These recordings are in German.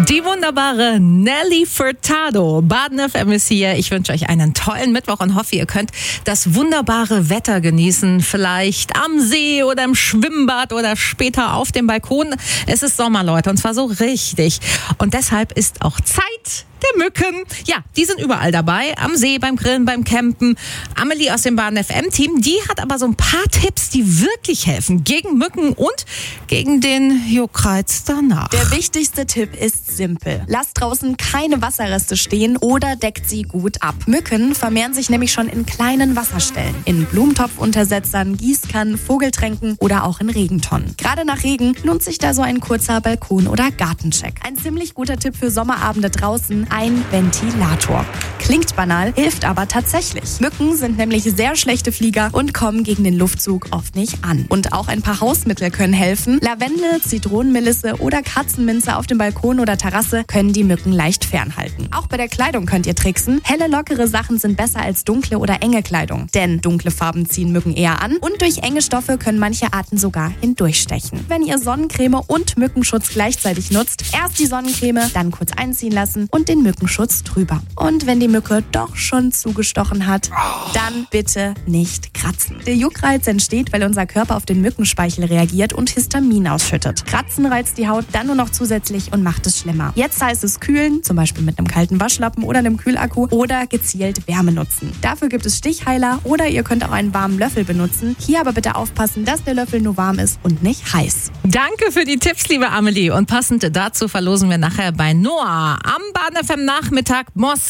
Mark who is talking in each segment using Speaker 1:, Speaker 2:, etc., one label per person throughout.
Speaker 1: Die wunderbare Nelly Furtado. Baden FM ist hier. Ich wünsche euch einen tollen Mittwoch und hoffe, ihr könnt das wunderbare Wetter genießen. Vielleicht am See oder im Schwimmbad oder später auf dem Balkon. Es ist Sommer, Leute, und zwar so richtig. Und deshalb ist auch Zeit der Mücken. Ja, die sind überall dabei. Am See, beim Grillen, beim Campen. Amelie aus dem Baden FM-Team, die hat aber so ein paar Tipps, die wirklich helfen. Gegen Mücken und gegen den Juckreiz danach.
Speaker 2: Der wichtigste Tipp ist simpel. Lasst draußen keine Wasserreste stehen oder deckt sie gut ab. Mücken vermehren sich nämlich schon in kleinen Wasserstellen. In Blumentopfuntersetzern, Gießkannen, Vogeltränken oder auch in Regentonnen. Gerade nach Regen lohnt sich da so ein kurzer Balkon- oder Gartencheck. Ein ziemlich guter Tipp für Sommerabende draußen: ein Ventilator. Klingt banal, hilft aber tatsächlich. Mücken sind nämlich sehr schlechte Flieger und kommen gegen den Luftzug oft nicht an. Und auch ein paar Hausmittel können helfen. Lavendel, Zitronenmelisse oder Katzenminze auf dem Balkon oder Terrasse können die Mücken leicht fernhalten. Auch bei der Kleidung könnt ihr tricksen. Helle, lockere Sachen sind besser als dunkle oder enge Kleidung. Denn dunkle Farben ziehen Mücken eher an und durch enge Stoffe können manche Arten sogar hindurchstechen. Wenn ihr Sonnencreme und Mückenschutz gleichzeitig nutzt, erst die Sonnencreme, dann kurz einziehen lassen und den Mückenschutz drüber. Und wenn die Mücke doch schon zugestochen hat, dann bitte nicht kratzen. Der Juckreiz entsteht, weil unser Körper auf den Mückenspeichel reagiert und Histamin ausschüttet. Kratzen reizt die Haut dann nur noch zusätzlich und macht es schlimmer. Jetzt heißt es kühlen, zum Beispiel mit einem kalten Waschlappen oder einem Kühlakku, oder gezielt Wärme nutzen. Dafür gibt es Stichheiler oder ihr könnt auch einen warmen Löffel benutzen. Hier aber bitte aufpassen, dass der Löffel nur warm ist und nicht heiß.
Speaker 1: Danke für die Tipps, liebe Amelie. Und passend dazu verlosen wir nachher bei Noah am Baden FM Nachmittag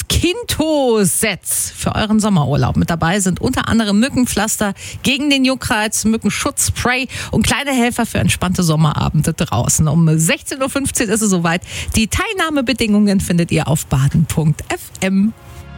Speaker 1: Moskito-Sets für euren Sommerurlaub. Mit dabei sind unter anderem Mückenpflaster gegen den Juckreiz, Mückenschutzspray und kleine Helfer für entspannte Sommerabende draußen. Um 16.15 Uhr ist es soweit. Die Teilnahmebedingungen findet ihr auf baden.fm.